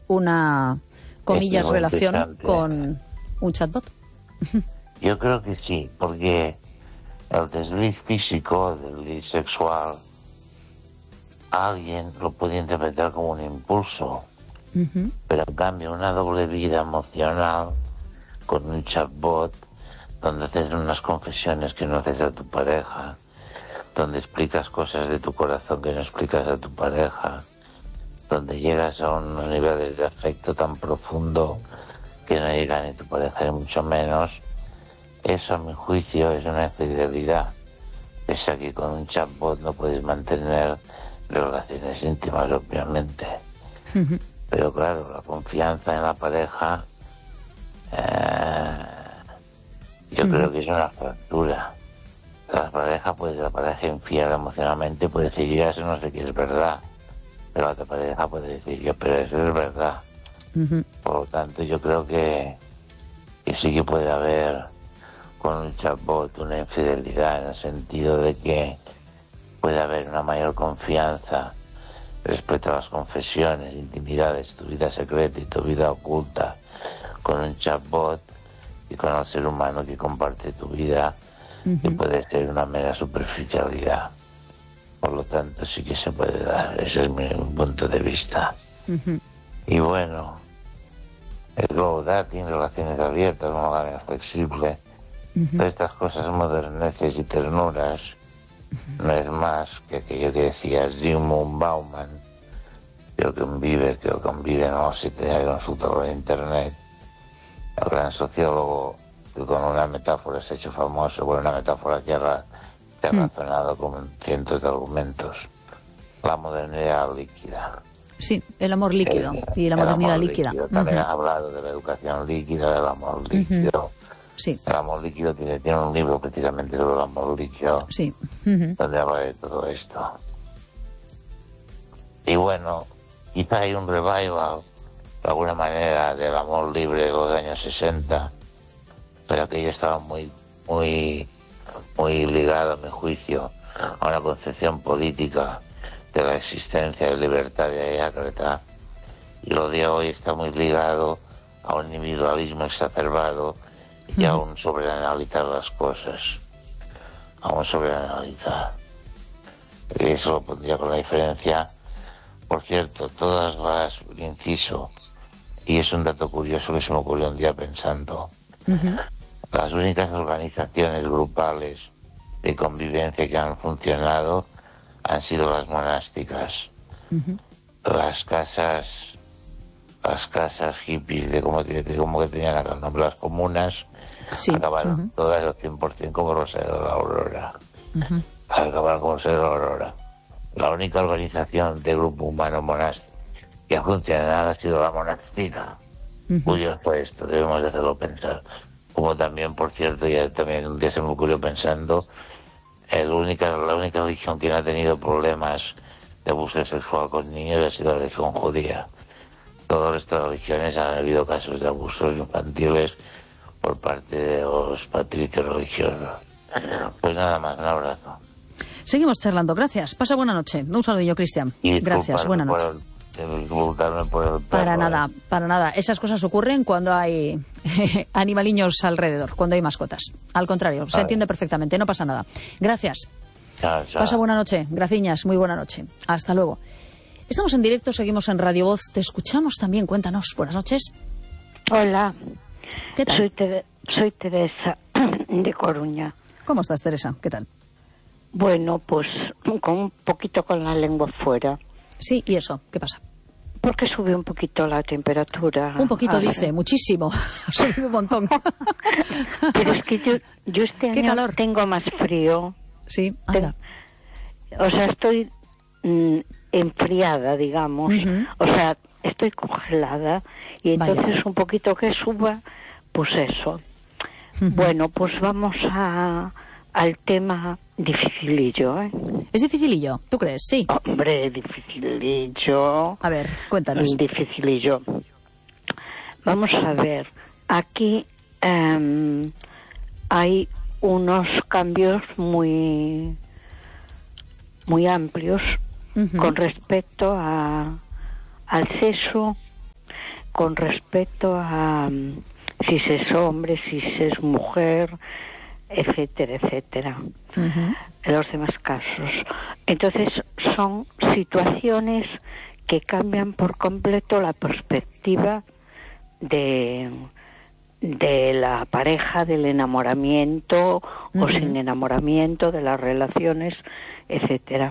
una, comillas, relación con un chatbot. Yo creo que sí, porque el desliz físico, el desliz sexual, alguien lo puede interpretar como un impulso, pero en cambio una doble vida emocional con un chatbot donde haces unas confesiones que no haces a tu pareja, donde explicas cosas de tu corazón que no explicas a tu pareja, donde llegas a unos niveles de afecto tan profundo que no llega ni tu pareja ni mucho menos, eso a mi juicio es una infidelidad. Pese a que con un chatbot no puedes mantener relaciones íntimas, obviamente. Pero claro, la confianza en la pareja, yo creo que es una fractura. La pareja infiel emocionalmente puede decir, yo ya sé, no sé qué es verdad, pero la otra pareja puede decir, yo, pero eso es verdad. Por lo tanto, yo creo que sí que puede haber con un chatbot una infidelidad, en el sentido de que puede haber una mayor confianza respecto a las confesiones, intimidades, tu vida secreta y tu vida oculta con un chatbot y con el ser humano que comparte tu vida, que puede ser una mera superficialidad. Por lo tanto, sí que se puede dar. Ese es mi punto de vista. Y bueno, el globo dating, relaciones abiertas, monogamia flexible, todas estas cosas moderneces y ternuras, no es más que aquello que decía Zygmunt Bauman, creo que convive, no sé si tenía que consultarlo en internet, el gran sociólogo que con una metáfora se ha hecho famoso, una metáfora que ha razonado con cientos de argumentos, la modernidad líquida. Sí, el amor líquido y la modernidad líquida. También ha hablado de la educación líquida, del amor líquido. Sí. El amor líquido tiene un libro precisamente sobre el amor líquido, sí. donde habla de todo esto. Y bueno, quizá hay un revival, de alguna manera, del amor libre de los años 60, pero que yo estaba muy ligado, a mi juicio, a una concepción política de la existencia de libertad de Ágreda, y lo de hoy está muy ligado a un individualismo exacerbado y a un sobreanalizar las cosas, a un sobreanalizar. Y eso lo pondría con la diferencia. Por cierto, todas las, inciso, y es un dato curioso que se me ocurrió un día pensando, las únicas organizaciones grupales de convivencia que han funcionado han sido las monásticas. Las casas hippies de como que tenían acá, ¿no? Las comunas, sí. acabaron todas al 100% como Rosario de la Aurora. Acabaron como Rosario de la Aurora. La única organización de grupo humano monástico que ha funcionado ha sido la monástica. Curioso fue esto, debemos de hacerlo pensar. Como también, por cierto, ya también un día se me ocurrió pensando, la única religión que no ha tenido problemas de abuso sexual con niños ha sido la religión judía. Todas estas religiones han habido casos de abusos infantiles por parte de los patricios religiosos. Pues nada más, un abrazo. Seguimos charlando, gracias. Pasa buena noche. Un saludillo, Cristian. Gracias, buena noche. Para nada. Esas cosas ocurren cuando hay animaliños alrededor, cuando hay mascotas. Al contrario, se entiende perfectamente, no pasa nada. Gracias. Chao. Pasa buena noche. Graciñas, muy buena noche. Hasta luego. Estamos en directo, seguimos en Radio Voz. Te escuchamos también, cuéntanos. Buenas noches. Hola. ¿Qué tal? Soy Teresa, de Coruña. ¿Cómo estás, Teresa? ¿Qué tal? Bueno, pues con un poquito con la lengua fuera. Sí, ¿y eso? ¿Qué pasa? Porque sube un poquito la temperatura. Un poquito, dice, muchísimo. Ha subido un montón. Pero es que yo este año calor. Tengo más frío. Sí, anda. O sea, estoy enfriada, digamos. O sea, estoy congelada. Y entonces un poquito que suba, pues eso. Bueno, pues vamos al tema dificilillo, ¿eh? ¿Es dificilillo? ¿Tú crees? Sí. Hombre, dificilillo. A ver, cuéntanos. Dificilillo. Vamos a ver. Aquí hay unos cambios muy amplios con respecto al sexo con respecto a si se es hombre, si se es mujer, etcétera, etcétera. En los demás casos. Entonces son situaciones que cambian por completo la perspectiva de la pareja, del enamoramiento o sin enamoramiento, de las relaciones, etcétera.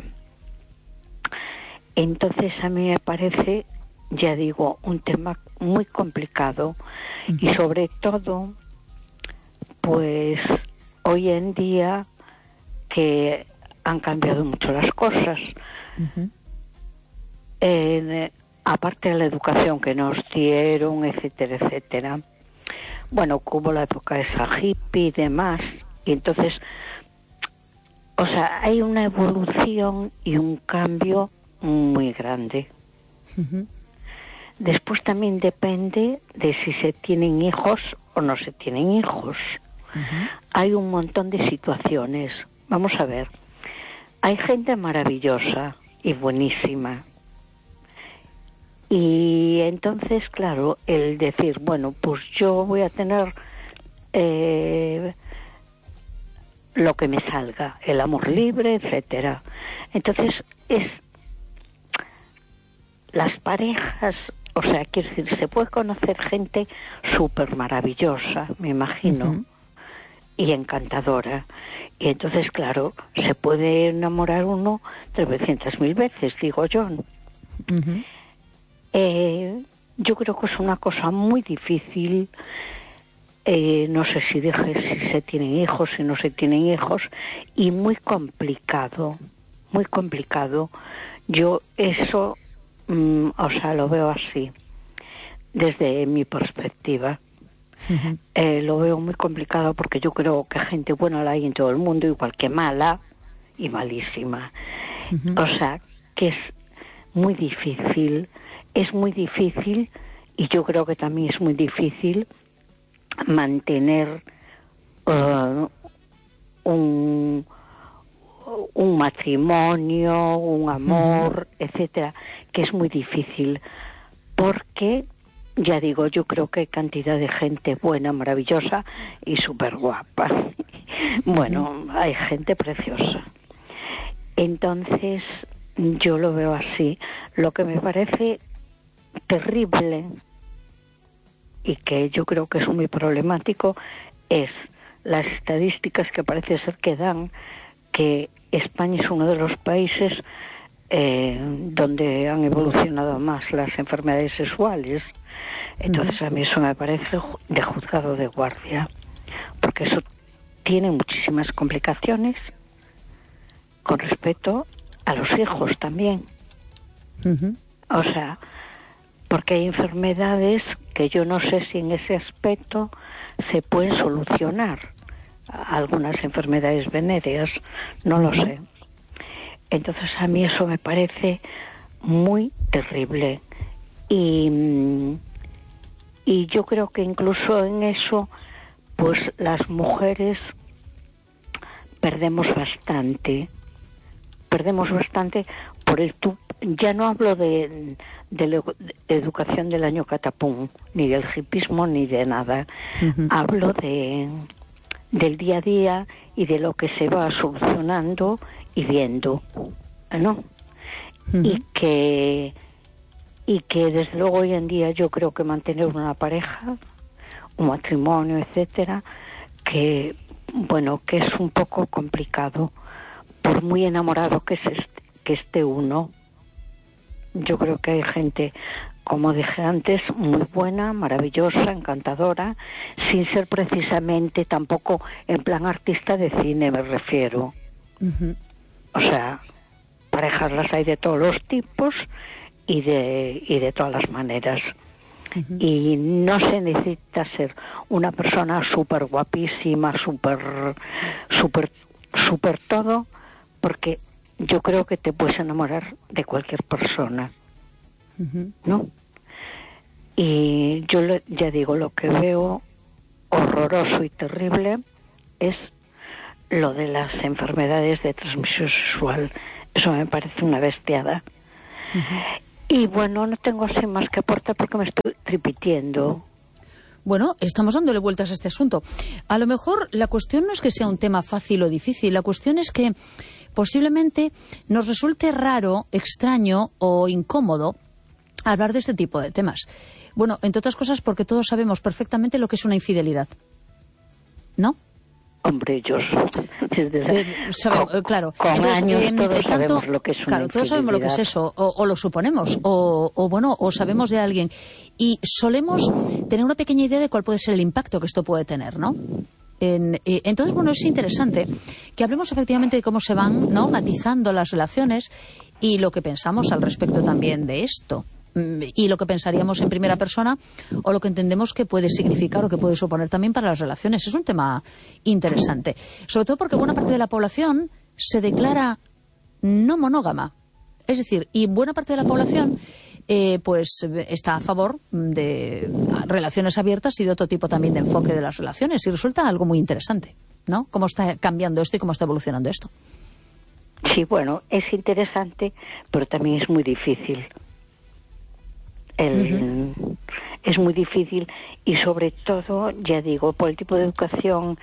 Entonces a mí me parece, ya digo, un tema muy complicado y sobre todo, pues hoy en día que han cambiado mucho las cosas. Aparte de la educación que nos dieron, etcétera, etcétera. Bueno, hubo la época esa hippie y demás, y entonces, o sea, hay una evolución y un cambio muy grande. Después también depende de si se tienen hijos o no se tienen hijos. Hay un montón de situaciones. Vamos a ver, hay gente maravillosa y buenísima. Y entonces, claro, el decir, bueno, pues yo voy a tener lo que me salga, el amor libre, etcétera. Entonces, las parejas, o sea, quiero decir, se puede conocer gente súper maravillosa, me imagino, y encantadora. Y entonces, claro, se puede enamorar uno 300.000 veces, digo yo. Yo creo que es una cosa muy difícil, no sé si se tienen hijos, si no se tienen hijos, y muy complicado. Yo eso, o sea, lo veo así, desde mi perspectiva. Lo veo muy complicado porque yo creo que gente buena la hay en todo el mundo, igual que mala y malísima. O sea, que es muy difícil, y yo creo que también es muy difícil mantener un matrimonio, un amor, etcétera, que es muy difícil, porque, ya digo, yo creo que hay cantidad de gente buena, maravillosa y súper guapa. Bueno, hay gente preciosa. Entonces, yo lo veo así. Lo que me parece terrible y que yo creo que es muy problemático es las estadísticas que parece ser que dan que España es uno de los países donde han evolucionado más las enfermedades sexuales. Entonces a mí eso me parece de juzgado de guardia, porque eso tiene muchísimas complicaciones con respecto a los hijos también. O sea, porque hay enfermedades que yo no sé si en ese aspecto se pueden solucionar. Algunas enfermedades venéreas, no lo sé. Entonces a mí eso me parece muy terrible. Y yo creo que incluso en eso, pues las mujeres perdemos bastante por ya no hablo de la educación del año catapum, ni del hipismo, ni de nada. Hablo del día a día y de lo que se va solucionando y viendo, ¿no? Y que desde luego hoy en día yo creo que mantener una pareja, un matrimonio, etcétera, que bueno, que es un poco complicado, por muy enamorado que esté uno. Yo creo que hay gente, como dije antes, muy buena, maravillosa, encantadora, sin ser precisamente tampoco en plan artista de cine, me refiero. O sea, parejas las hay de todos los tipos y de todas las maneras. Y no se necesita ser una persona súper guapísima, súper todo, porque yo creo que te puedes enamorar de cualquier persona, ¿no? Y yo ya digo, lo que veo horroroso y terrible es lo de las enfermedades de transmisión sexual. Eso me parece una bestiada. Y bueno, no tengo así más que aportar porque me estoy repitiendo. Bueno, estamos dándole vueltas a este asunto. A lo mejor la cuestión no es que sea un tema fácil o difícil, la cuestión es que posiblemente nos resulte raro, extraño o incómodo hablar de este tipo de temas. Bueno, entre otras cosas porque todos sabemos perfectamente lo que es una infidelidad, ¿no? Hombre, ellos claro. Con entonces, años todos sabemos lo que es una claro, todos sabemos lo que es eso, o lo suponemos, o sabemos de alguien. Y solemos tener una pequeña idea de cuál puede ser el impacto que esto puede tener, ¿no? Entonces, bueno, es interesante que hablemos efectivamente de cómo se van, ¿no?, matizando las relaciones y lo que pensamos al respecto también de esto. Y lo que pensaríamos en primera persona o lo que entendemos que puede significar o que puede suponer también para las relaciones. Es un tema interesante, sobre todo porque buena parte de la población se declara no monógama, es decir, y buena parte de la población pues está a favor de relaciones abiertas y de otro tipo también de enfoque de las relaciones, y resulta algo muy interesante, ¿no? Cómo está cambiando esto y cómo está evolucionando esto. Sí, bueno, es interesante, pero también es muy difícil. Es muy difícil, y sobre todo, ya digo, por el tipo de educación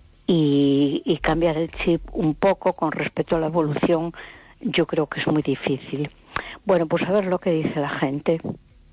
y cambiar el chip un poco con respecto a la evolución, yo creo que es muy difícil. Bueno, pues a ver lo que dice la gente.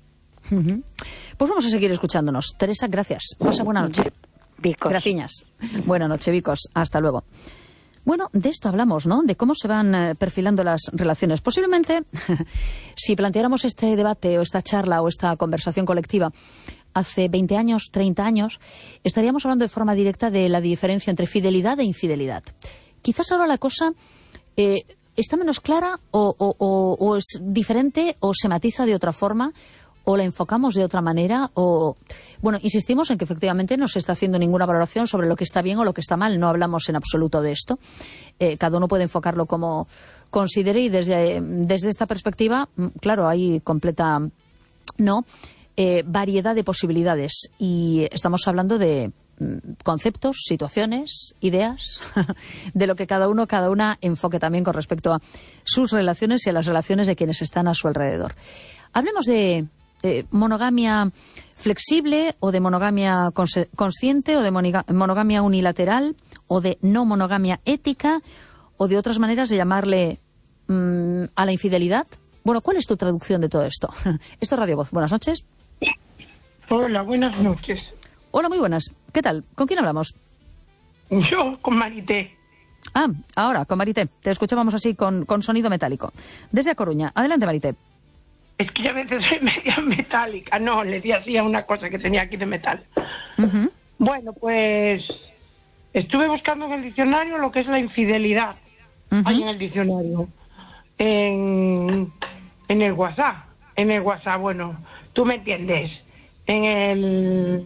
Pues vamos a seguir escuchándonos. Teresa, gracias. Pasa buena noche. Vicos. Graciñas. Buena noche, Vicos. Hasta luego. Bueno, de esto hablamos, ¿no? De cómo se van perfilando las relaciones. Posiblemente, si planteáramos este debate o esta charla o esta conversación colectiva hace 20 años, 30 años, estaríamos hablando de forma directa de la diferencia entre fidelidad e infidelidad. Quizás ahora la cosa está menos clara o es diferente o se matiza de otra forma o la enfocamos de otra manera o... Bueno, insistimos en que efectivamente no se está haciendo ninguna valoración sobre lo que está bien o lo que está mal. No hablamos en absoluto de esto. Cada uno puede enfocarlo como considere y desde esta perspectiva, claro, hay completa variedad de posibilidades. Y estamos hablando de conceptos, situaciones, ideas, de lo que cada una enfoque también con respecto a sus relaciones y a las relaciones de quienes están a su alrededor. Hablemos de monogamia flexible o de monogamia consciente o de monogamia unilateral o de no monogamia ética o de otras maneras de llamarle a la infidelidad. Bueno, ¿cuál es tu traducción de todo esto? Esto es Radio Voz. Buenas noches. Hola, buenas noches. Hola, muy buenas. ¿Qué tal? ¿Con quién hablamos? Yo, con Marité. Ah, ahora, con Marité. Te escuchábamos así con sonido metálico. Desde A Coruña. Adelante, Marité. Es que a veces soy media metálica. No, le di así a una cosa que tenía aquí de metal. Uh-huh. Bueno, pues estuve buscando en el diccionario lo que es la infidelidad. Uh-huh. Ahí en el diccionario. En el WhatsApp. En el WhatsApp, bueno, tú me entiendes. En el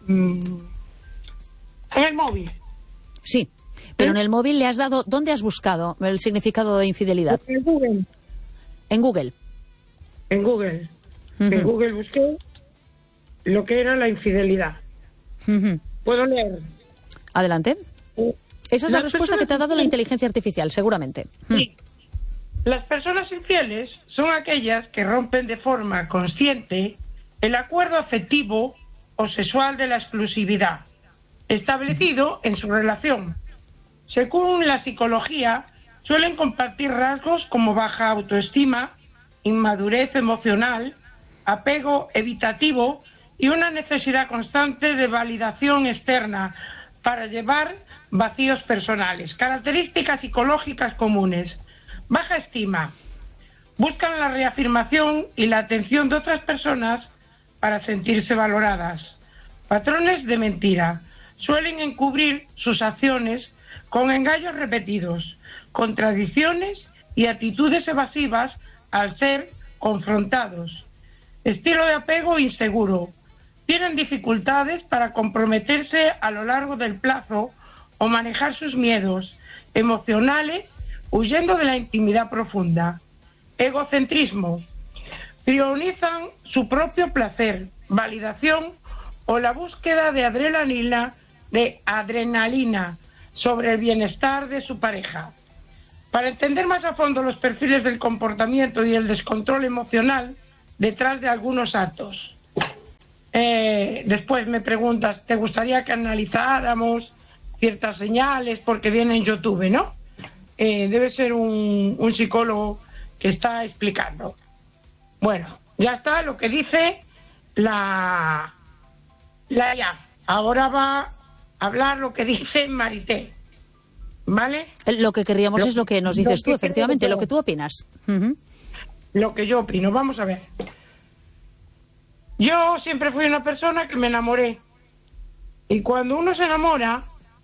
móvil. Sí, pero en el móvil le has dado... ¿Dónde has buscado el significado de infidelidad? En Google. En Google. En Google. Uh-huh. En Google busqué lo que era la infidelidad. Uh-huh. ¿Puedo leer? Adelante. Esa es la respuesta que te ha dado la inteligencia artificial, seguramente. Sí. Las personas infieles son aquellas que rompen de forma consciente el acuerdo afectivo o sexual de la exclusividad establecido en su relación. Según la psicología, suelen compartir rasgos como baja autoestima, inmadurez emocional, apego evitativo y una necesidad constante de validación externa para llevar vacíos personales. Características psicológicas comunes: baja estima. Buscan la reafirmación y la atención de otras personas para sentirse valoradas. Patrones de mentira. Suelen encubrir sus acciones con engaños repetidos, contradicciones y actitudes evasivas al ser confrontados. Estilo de apego inseguro. Tienen dificultades para comprometerse a lo largo del plazo o manejar sus miedos emocionales, huyendo de la intimidad profunda. Egocentrismo. Priorizan su propio placer, validación o la búsqueda de adrenalina sobre el bienestar de su pareja. Para entender más a fondo los perfiles del comportamiento y el descontrol emocional, detrás de algunos actos. Después me preguntas, ¿te gustaría que analizáramos ciertas señales? Porque viene en YouTube, ¿no? Debe ser un psicólogo que está explicando. Bueno, ya está lo que dice la IA. Ahora va a hablar lo que dice Marité, ¿vale? Lo que querríamos es lo que nos dices tú, efectivamente, lo que tú opinas. Lo que yo opino, vamos a ver. Yo siempre fui una persona que me enamoré. Y cuando uno se enamora,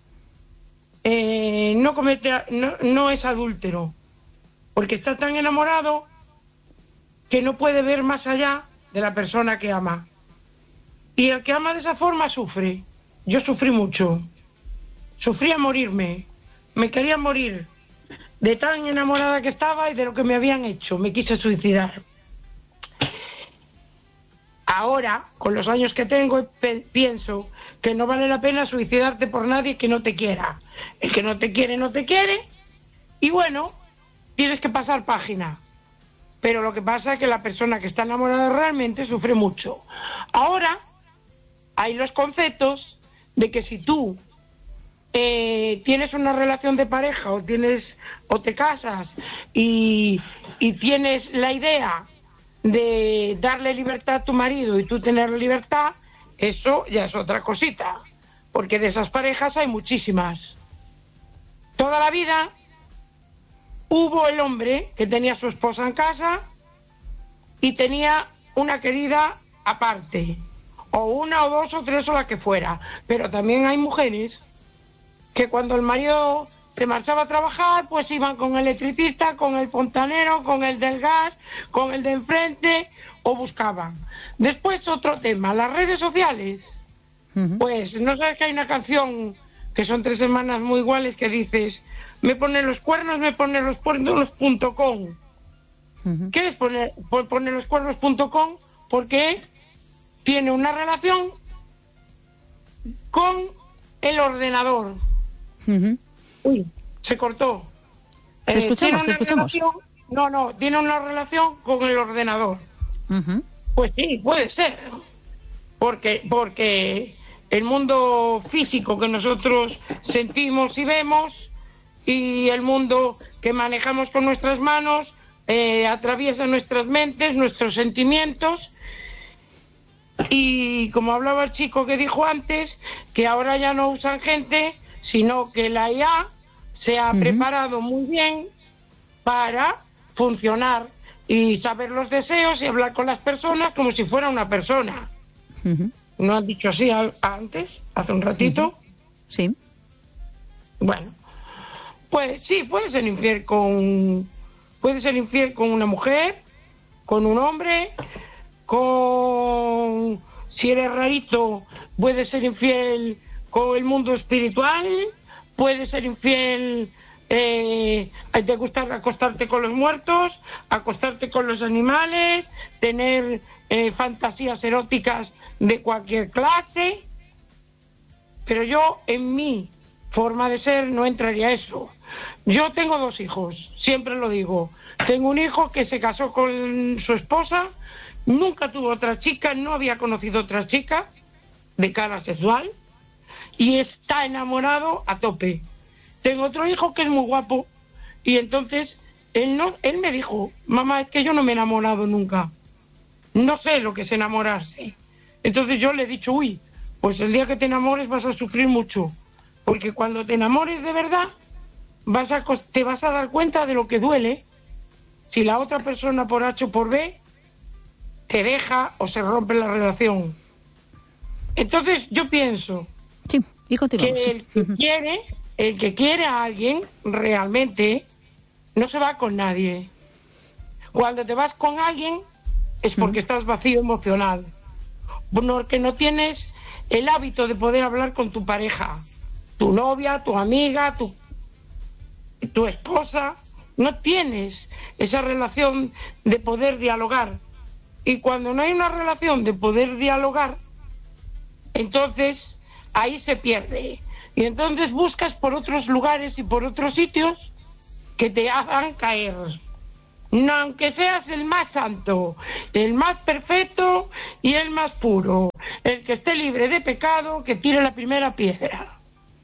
no es adúltero. Porque está tan enamorado que no puede ver más allá de la persona que ama. Y el que ama de esa forma sufre. Yo sufrí mucho. Sufrí a morirme. Me quería morir de tan enamorada que estaba y de lo que me habían hecho. Me quise suicidar. Ahora, con los años que tengo, pienso que no vale la pena suicidarte por nadie que no te quiera. El que no te quiere, no te quiere. Y bueno, tienes que pasar página. Pero lo que pasa es que la persona que está enamorada realmente sufre mucho. Ahora, hay los conceptos de que si tú tienes una relación de pareja o te casas y tienes la idea de darle libertad a tu marido y tú tener libertad, eso ya es otra cosita, porque de esas parejas hay muchísimas. Toda la vida hubo el hombre que tenía a su esposa en casa y tenía una querida aparte, o una o dos o tres o la que fuera, pero también hay mujeres que cuando el marido se marchaba a trabajar, pues iban con el electricista, con el fontanero, con el del gas, con el de enfrente, o buscaban. Después otro tema, las redes sociales. Pues no sabes que hay una canción que son 3 hermanas muy iguales que dices, me pone los cuernos .com. ¿Qué es poner los cuernos.com? Porque tiene una relación con el ordenador. Uy, se cortó. Te escuchamos. Tiene una relación con el ordenador. Pues sí, puede ser. Porque el mundo físico que nosotros sentimos y vemos y el mundo que manejamos con nuestras manos atraviesa nuestras mentes, nuestros sentimientos. Y como hablaba el chico que dijo antes, que ahora ya no usan gente, sino que la IA se ha preparado muy bien para funcionar y saber los deseos y hablar con las personas como si fuera una persona. ¿No has dicho así antes, hace un ratito? Sí. Bueno, pues sí, puede ser infiel con una mujer, con un hombre, si eres rarito, puede ser infiel con el mundo espiritual, puede ser infiel, te gusta acostarte con los muertos, acostarte con los animales, tener fantasías eróticas de cualquier clase, pero yo en mi forma de ser no entraría a eso. Yo tengo 2 hijos, siempre lo digo. Tengo un hijo que se casó con su esposa, nunca tuvo otra chica, no había conocido otra chica de cara sexual y está enamorado a tope. Tengo otro hijo que es muy guapo y entonces él me dijo, mamá, es que yo no me he enamorado nunca, no sé lo que es enamorarse. Entonces yo le he dicho, uy, pues el día que te enamores vas a sufrir mucho, porque cuando te enamores de verdad te vas a dar cuenta de lo que duele si la otra persona por H o por B te deja o se rompe la relación. Entonces yo pienso que el que quiere a alguien realmente no se va con nadie. Cuando te vas con alguien es porque estás vacío emocional, porque no tienes el hábito de poder hablar con tu pareja, tu novia, tu amiga, tu esposa. No tienes esa relación de poder dialogar. Y cuando no hay una relación de poder dialogar, entonces ahí se pierde. Y entonces buscas por otros lugares y por otros sitios que te hagan caer. no, aunque seas el más santo, el más perfecto y el más puro, el que esté libre de pecado, que tire la primera piedra.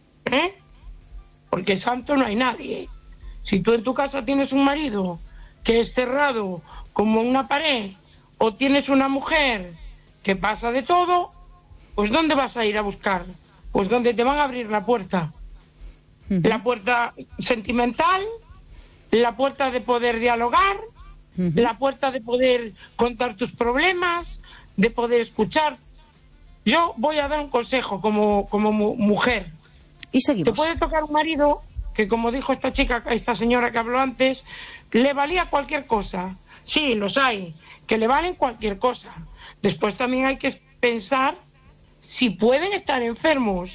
Porque santo no hay nadie. Si tú en tu casa tienes un marido que es cerrado como una pared, o tienes una mujer que pasa de todo, pues ¿dónde vas a ir a buscar? Pues donde te van a abrir la puerta. La puerta sentimental, la puerta de poder dialogar, la puerta de poder contar tus problemas, de poder escuchar. Yo voy a dar un consejo como mujer. Y seguimos. Te puede tocar un marido que, como dijo esta señora que habló antes, le valía cualquier cosa. Sí, los hay, que le valen cualquier cosa. Después también hay que pensar si pueden estar enfermos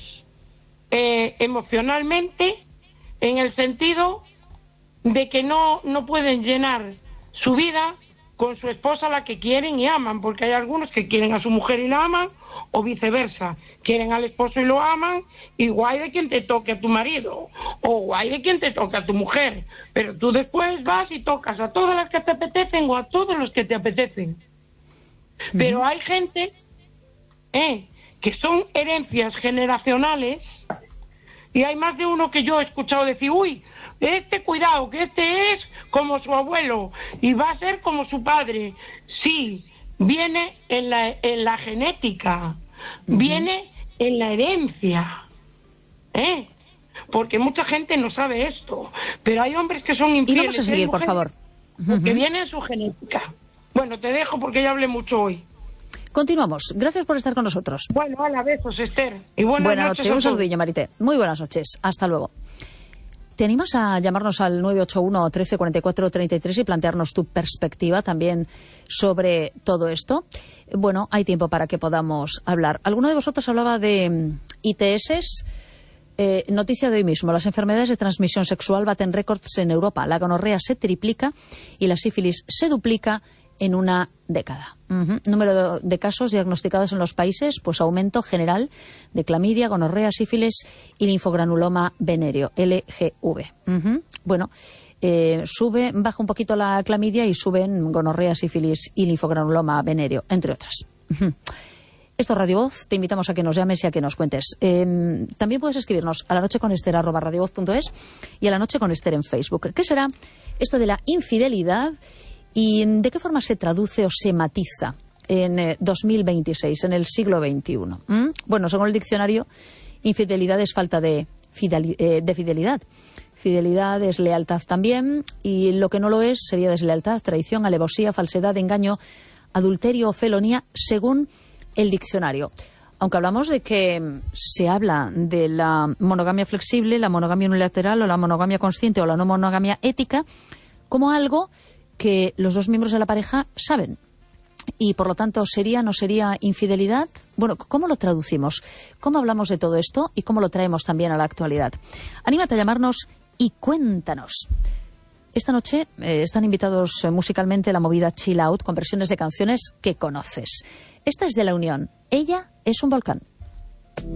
emocionalmente, en el sentido de que no pueden llenar su vida con su esposa, la que quieren y aman, porque hay algunos que quieren a su mujer y la aman, o viceversa, quieren al esposo y lo aman, y guay de quien te toque a tu marido, o guay de quien te toque a tu mujer, pero tú después vas y tocas a todas las que te apetecen o a todos los que te apetecen. Pero hay gente que son herencias generacionales, y hay más de uno que yo he escuchado decir, uy, cuidado, que es como su abuelo y va a ser como su padre. Sí, viene en la genética, viene en la herencia, porque mucha gente no sabe esto, pero hay hombres que son infieles. Y vamos a seguir, por favor. Que viene en su genética. Bueno, te dejo porque ya hablé mucho hoy. Continuamos. Gracias por estar con nosotros. Bueno, hola, besos, Esther. Y buenas noches. Un saludillo, Marité. Muy buenas noches. Hasta luego. ¿Te animas a llamarnos al 981 13 44 33 y plantearnos tu perspectiva también sobre todo esto? Bueno, hay tiempo para que podamos hablar. ¿Alguno de vosotros hablaba de ITS? Noticia de hoy mismo. Las enfermedades de transmisión sexual baten récords en Europa. La gonorrea se triplica y la sífilis se duplica en una década. Número de casos diagnosticados en los países, pues aumento general de clamidia, gonorrea, sífilis y linfogranuloma venéreo, LGV. Bueno, baja un poquito la clamidia y suben gonorrea, sífilis y linfogranuloma venéreo, entre otras. Esto es Radio Voz, te invitamos a que nos llames y a que nos cuentes. También puedes escribirnos a lanocheconester@radiovoz.es y a La Noche con Ester en Facebook. ¿Qué será esto de la infidelidad? ¿Y de qué forma se traduce o se matiza en 2026, en el siglo XXI? Bueno, según el diccionario, infidelidad es falta de fidelidad. Fidelidad es lealtad también, y lo que no lo es sería deslealtad, traición, alevosía, falsedad, engaño, adulterio o felonía, según el diccionario. Aunque hablamos de que se habla de la monogamia flexible, la monogamia unilateral o la monogamia consciente o la no monogamia ética como algo que los dos miembros de la pareja saben. Y por lo tanto, ¿sería o no sería infidelidad? Bueno, ¿cómo lo traducimos? ¿Cómo hablamos de todo esto? ¿Y cómo lo traemos también a la actualidad? Anímate a llamarnos y cuéntanos. Esta noche están invitados musicalmente a la movida Chill Out con versiones de canciones que conoces. Esta es de La Unión. Ella es un volcán.